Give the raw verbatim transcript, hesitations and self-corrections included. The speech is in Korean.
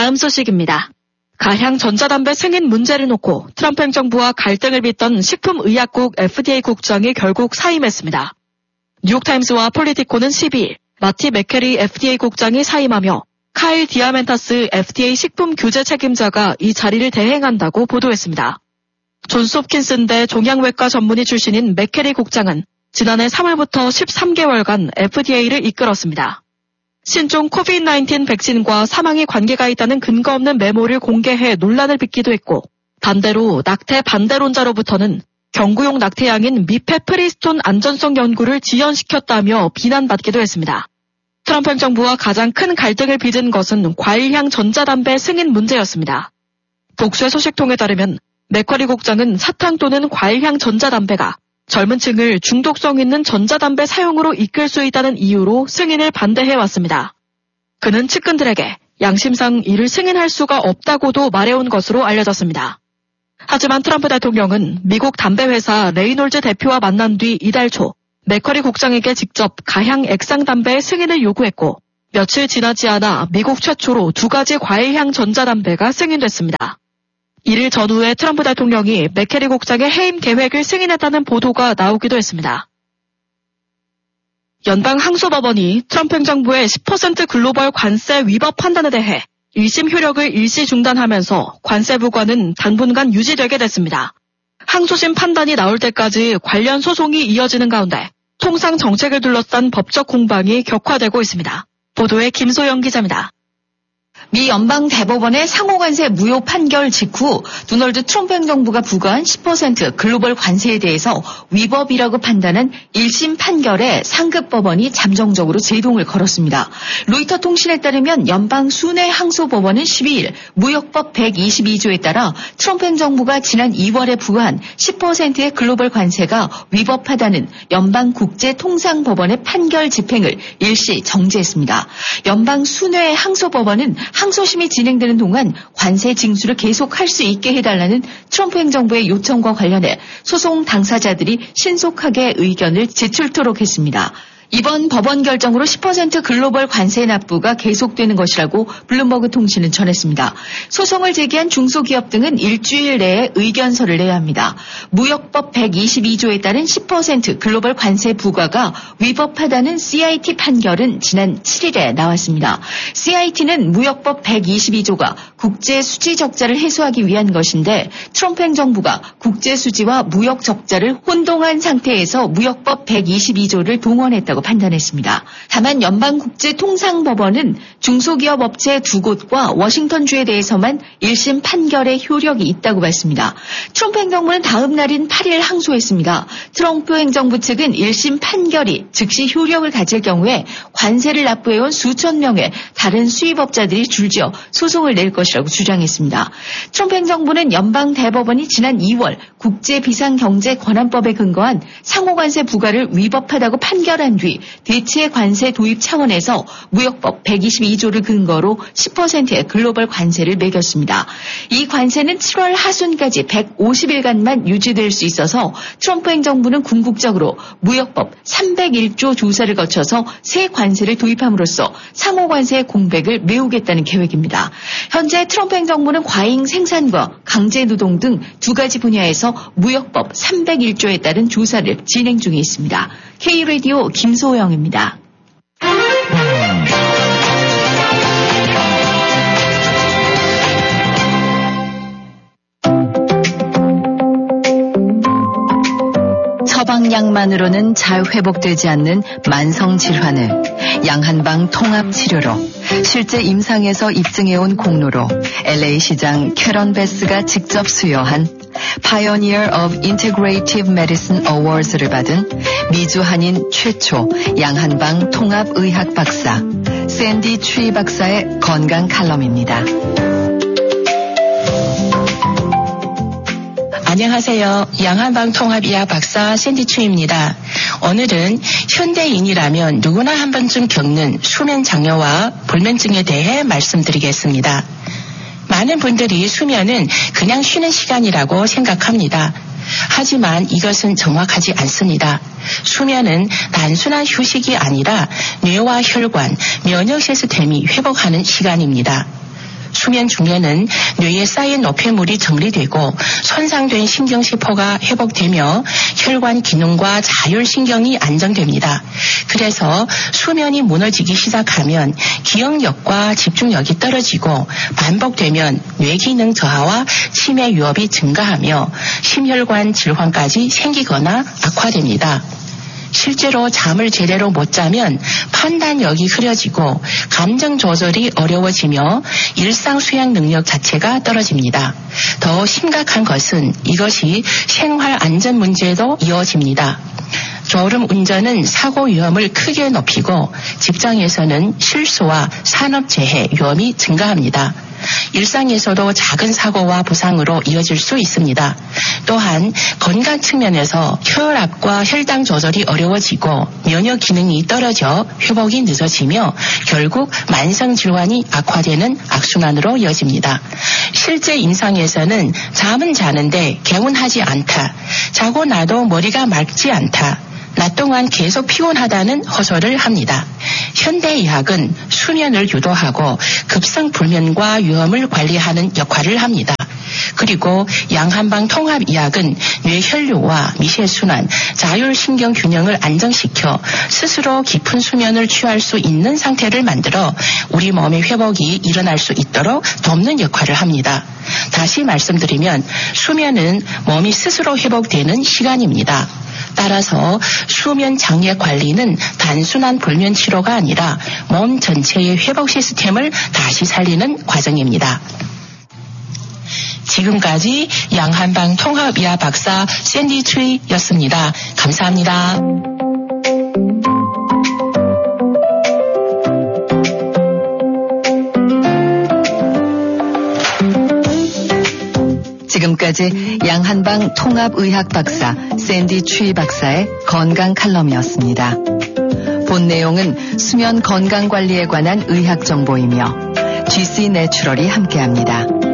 다음 소식입니다. 가향 전자담배 승인 문제를 놓고 트럼프 행정부와 갈등을 빚던 식품의약국 에프디에이 국장이 결국 사임했습니다. 뉴욕타임스와 폴리티코는 십이일 마티 맥캐리 에프디에이 국장이 사임하며 카일 디아멘타스 에프디에이 식품 규제 책임자가 이 자리를 대행한다고 보도했습니다. 존스 홉킨스대 종양외과 전문의 출신인 맥캐리 국장은 지난해 삼월부터 십삼 개월간 에프디에이를 이끌었습니다. 신종 코비드 나인틴 백신과 사망의 관계가 있다는 근거 없는 메모를 공개해 논란을 빚기도 했고, 반대로 낙태 반대론자로부터는 경구용 낙태약인 미페프리스톤 안전성 연구를 지연시켰다며 비난받기도 했습니다. 트럼프 행정부와 가장 큰 갈등을 빚은 것은 과일향 전자담배 승인 문제였습니다. 복수의 소식통에 따르면 맥쿼리 국장은 사탕 또는 과일향 전자담배가 젊은 층을 중독성 있는 전자담배 사용으로 이끌 수 있다는 이유로 승인을 반대해왔습니다. 그는 측근들에게 양심상 이를 승인할 수가 없다고도 말해온 것으로 알려졌습니다. 하지만 트럼프 대통령은 미국 담배회사 레이놀즈 대표와 만난 뒤 이달 초 맥쿼리 국장에게 직접 가향 액상 담배의 승인을 요구했고, 며칠 지나지 않아 미국 최초로 두 가지 과일향 전자담배가 승인됐습니다. 이를 전후에 트럼프 대통령이 맥캐리 국장의 해임 계획을 승인했다는 보도가 나오기도 했습니다. 연방 항소법원이 트럼프 행정부의 십 퍼센트 글로벌 관세 위법 판단에 대해 일 심 효력을 일시 중단하면서 관세 부과는 당분간 유지되게 됐습니다. 항소심 판단이 나올 때까지 관련 소송이 이어지는 가운데 통상 정책을 둘러싼 법적 공방이 격화되고 있습니다. 보도에 김소영 기자입니다. 미 연방대법원의 상호관세 무효 판결 직후 도널드 트럼프 행정부가 부과한 십 퍼센트 글로벌 관세에 대해서 위법이라고 판단한 일 심 판결에 상급법원이 잠정적으로 제동을 걸었습니다. 로이터 통신에 따르면 연방 순회 항소법원은 십이일 무역법 백이십이 조에 따라 트럼프 행정부가 지난 이월에 부과한 십 퍼센트의 글로벌 관세가 위법하다는 연방국제통상법원의 판결 집행을 일시 정지했습니다. 연방 순회 항소법원은 항소심이 진행되는 동안 관세 징수를 계속할 수 있게 해달라는 트럼프 행정부의 요청과 관련해 소송 당사자들이 신속하게 의견을 제출토록 했습니다. 이번 법원 결정으로 십 퍼센트 글로벌 관세 납부가 계속되는 것이라고 블룸버그 통신은 전했습니다. 소송을 제기한 중소기업 등은 일주일 내에 의견서를 내야 합니다. 무역법 백이십이 조에 따른 십 퍼센트 글로벌 관세 부과가 위법하다는 씨아이티 판결은 지난 칠일에 나왔습니다. 씨아이티는 무역법 백이십이 조가 국제 수지 적자를 해소하기 위한 것인데, 트럼프 행정부가 국제 수지와 무역 적자를 혼동한 상태에서 무역법 백이십이 조를 동원했다고 판단했습니다. 다만 연방국제통상법원은 중소기업 업체 두 곳과 워싱턴주에 대해서만 일 심 판결의 효력이 있다고 봤습니다. 트럼프 행정부는 다음 날인 팔일 항소했습니다. 트럼프 행정부 측은 일 심 판결이 즉시 효력을 가질 경우에 관세를 납부해온 수천 명의 다른 수입업자들이 줄지어 소송을 낼 것이라고 주장했습니다. 트럼프 행정부는 연방대법원이 지난 이월 국제비상경제권한법에 근거한 상호관세 부과를 위법하다고 판결한 뒤 대체 관세 도입 차원에서 무역법 백이십이 조를 근거로 십 퍼센트의 글로벌 관세를 매겼습니다. 이 관세는 칠월 하순까지 백오십 일간만 유지될 수 있어서 트럼프 행정부는 궁극적으로 무역법 삼백일 조 조사를 거쳐서 새 관세를 도입함으로써 상호관세 공백을 메우겠다는 계획입니다. 현재 트럼프 행정부는 과잉 생산과 강제노동 등 두 가지 분야에서 무역법 삼백일 조에 따른 조사를 진행 중에 있습니다. K라디오 김소영입니다. 처방약만으로는 잘 회복되지 않는 만성질환을 양한방 통합치료로 실제 임상에서 입증해온 공로로 엘에이 시장 캐런 베스가 직접 수여한 Pioneer of Integrative Medicine Awards를 받은 미주 한인 최초 양한방 통합의학 박사 샌디 추이 박사의 건강 칼럼입니다. 안녕하세요. 양한방 통합의학 박사 샌디 추입니다. 오늘은 현대인이라면 누구나 한 번쯤 겪는 수면 장애와 불면증에 대해 말씀드리겠습니다. 많은 분들이 수면은 그냥 쉬는 시간이라고 생각합니다. 하지만 이것은 정확하지 않습니다. 수면은 단순한 휴식이 아니라 뇌와 혈관, 면역 시스템이 회복하는 시간입니다. 수면 중에는 뇌에 쌓인 노폐물이 정리되고 손상된 신경세포가 회복되며 혈관 기능과 자율신경이 안정됩니다. 그래서 수면이 무너지기 시작하면 기억력과 집중력이 떨어지고 반복되면 뇌기능 저하와 치매 위험이 증가하며 심혈관 질환까지 생기거나 악화됩니다. 실제로 잠을 제대로 못 자면 판단력이 흐려지고 감정 조절이 어려워지며 일상 수행 능력 자체가 떨어집니다. 더 심각한 것은 이것이 생활 안전 문제에도 이어집니다. 졸음 운전은 사고 위험을 크게 높이고 직장에서는 실수와 산업재해 위험이 증가합니다. 일상에서도 작은 사고와 부상으로 이어질 수 있습니다. 또한 건강 측면에서 혈압과 혈당 조절이 어려워지고 면역 기능이 떨어져 회복이 늦어지며 결국 만성 질환이 악화되는 악순환으로 이어집니다. 실제 임상에서는 잠은 자는데 개운하지 않다. 자고 나도 머리가 맑지 않다. 낮 동안 계속 피곤하다는 호소를 합니다. 현대의학은 수면을 유도하고 급성불면과 위험을 관리하는 역할을 합니다. 그리고 양한방 통합의학은 뇌혈류와 미세순환, 자율신경 균형을 안정시켜 스스로 깊은 수면을 취할 수 있는 상태를 만들어 우리 몸의 회복이 일어날 수 있도록 돕는 역할을 합니다. 다시 말씀드리면 수면은 몸이 스스로 회복되는 시간입니다. 따라서 수면 장애 관리는 단순한 불면 치료가 아니라 몸 전체의 회복 시스템을 다시 살리는 과정입니다. 지금까지 양한방 통합의학 박사 샌디 추이였습니다. 감사합니다. 지금까지 양한방 통합의학 박사 샌디 추이 박사의 건강 칼럼이었습니다. 본 내용은 수면 건강 관리에 관한 의학 정보이며 지씨 내추럴이 함께합니다.